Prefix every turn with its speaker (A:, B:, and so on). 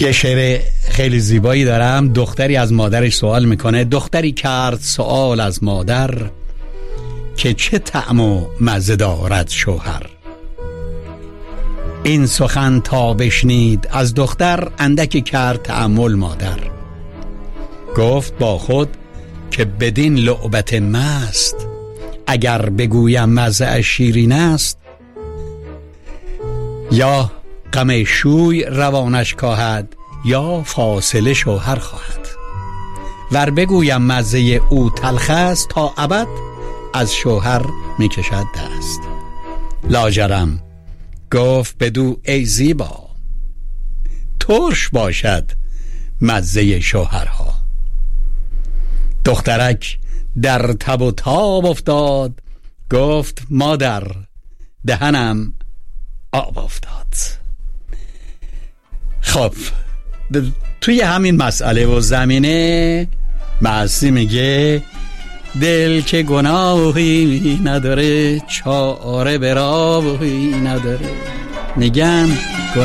A: یه شعر خیلی زیبایی دارم. دختری از مادرش سوال میکنه. دختری کرد سوال از مادر که چه طعم و مزه دارد شوهر. این سخن تا بشنید از دختر، اندکی کرد تأمل مادر. گفت با خود که بدین لعبت مست، اگر بگویم مزه اش شیرین است، یا غم شوی روانش کاهد، یا فاصله شوهر خواهد. ور بگویم مزه او تلخ است، تا ابد از شوهر میکشد دست. لاجرم گفت بدو ای زیبا، ترش باشد مزه شوهرها. دخترک در تب و تاب افتاد، گفت مادر دهنم آب افتاد. خب توی همین مسئله و زمینه معصی میگه دل که گناهی نداره، چاره به راهی نداره. میگن